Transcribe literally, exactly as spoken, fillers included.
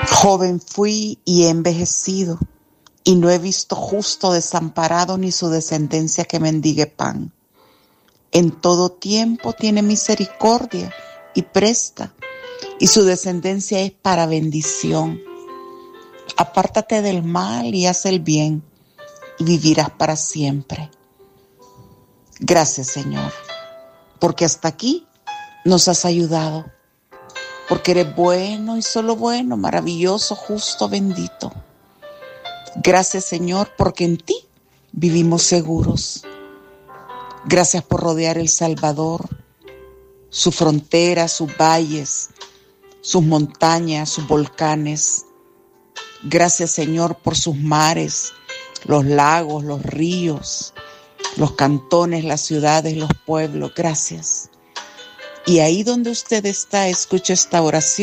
Joven fui y he envejecido, y no he visto justo desamparado ni su descendencia que mendigue pan. En todo tiempo tiene misericordia y presta, y su descendencia es para bendición. Apártate del mal y haz el bien, y vivirás para siempre. Gracias, Señor, porque hasta aquí nos has ayudado, porque eres bueno y solo bueno, maravilloso, justo, bendito. Gracias, Señor, porque en ti vivimos seguros. Gracias por rodear El Salvador, su frontera, sus valles, sus montañas, sus volcanes. Gracias, Señor, por sus mares, los lagos, los ríos, los cantones, las ciudades, los pueblos. Gracias. Y ahí donde usted está, escuche esta oración.